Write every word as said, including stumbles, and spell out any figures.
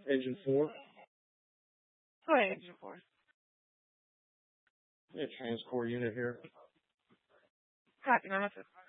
Engine four. Go ahead, Engine four. Yeah, transcore unit here. Copy, Norma.